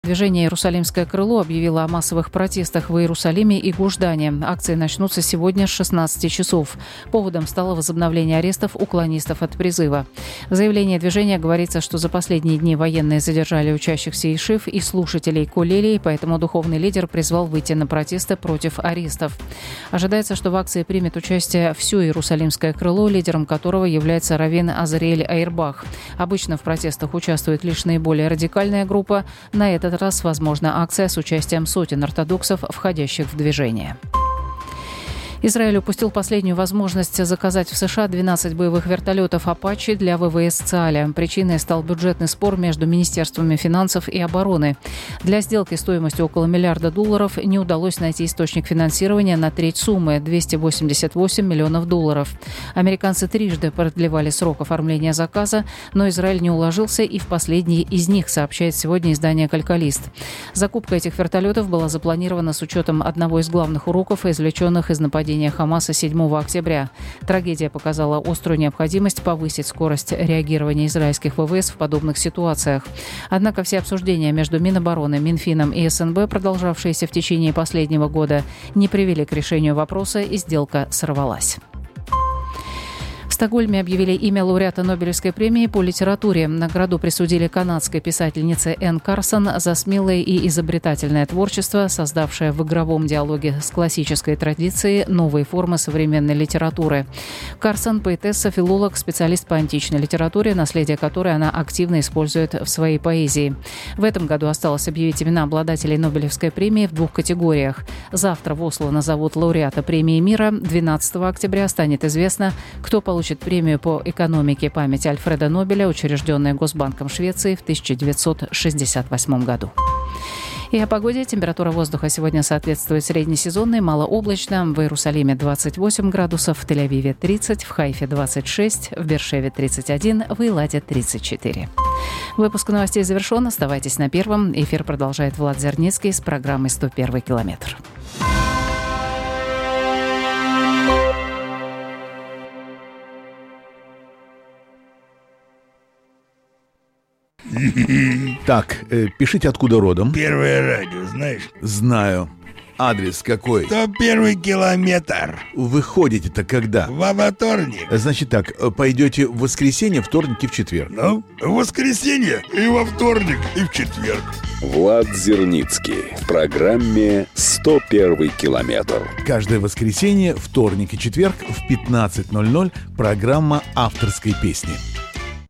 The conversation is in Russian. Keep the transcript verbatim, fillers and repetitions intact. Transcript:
Движение «Иерусалимское крыло» объявило о массовых протестах в Иерусалиме и Гуждане. Акции начнутся сегодня с шестнадцати часов. Поводом стало возобновление арестов уклонистов от призыва. В заявлении движения говорится, что за последние дни военные задержали учащихся ешив и слушателей колелей, поэтому духовный лидер призвал выйти на протесты против арестов. Ожидается, что в акции примет участие все «Иерусалимское крыло», лидером которого является раввин Азриэль Айрбах. Обычно в протестах участвует лишь наиболее радикальная группа. На этот раз возможна акция с участием сотен ортодоксов, входящих в движение. Израиль упустил последнюю возможность заказать в США двенадцать боевых вертолетов «Апачи» для ВВС ЦААля. Причиной стал бюджетный спор между министерствами финансов и обороны. Для сделки стоимостью около миллиарда долларов не удалось найти источник финансирования на треть суммы – двести восемьдесят восемь миллионов долларов. Американцы трижды продлевали срок оформления заказа, но Израиль не уложился, и в последний из них, сообщает сегодня издание «Калькалист». Закупка этих вертолетов была запланирована с учетом одного из главных уроков, извлеченных из нападения Хамаса седьмого октября. Трагедия показала острую необходимость повысить скорость реагирования израильских ВВС в подобных ситуациях. Однако все обсуждения между Минобороны, Минфином и СНБ, продолжавшиеся в течение последнего года, не привели к решению вопроса, и сделка сорвалась. В Стокгольме объявили имя лауреата Нобелевской премии по литературе. Награду присудили канадской писательнице Энн Карсон за смелое и изобретательное творчество, создавшее в игровом диалоге с классической традицией новые формы современной литературы. Карсон – поэтесса, филолог, специалист по античной литературе, наследие которой она активно использует в своей поэзии. В этом году осталось объявить имена обладателей Нобелевской премии в двух категориях. Завтра в Осло назовут лауреата премии мира. двенадцатого октября станет известно, кто получит премию по экономике памяти Альфреда Нобеля, учрежденная Госбанком Швеции в тысяча девятьсот шестьдесят восьмом году. И о погоде. Температура воздуха сегодня соответствует среднесезонной, малооблачно. В Иерусалиме двадцать восемь градусов, в Тель-Авиве тридцать, в Хайфе двадцать шесть, в Бершеве тридцать один, в Эйладе тридцать четыре. Выпуск новостей завершен. Оставайтесь на Первом. Эфир продолжает Влад Зерницкий с программой «сто первый километр». Так, э, пишите, откуда родом. Первое радио, знаешь? Знаю. Адрес какой? сто первый километр. Вы ходите-то когда? Во вторник. Значит так, пойдете в воскресенье, вторник и в четверг. Ну, в воскресенье и во вторник и в четверг. Влад Зерницкий в программе «сто первый километр». Каждое воскресенье, вторник и четверг в пятнадцать ноль ноль программа авторской песни.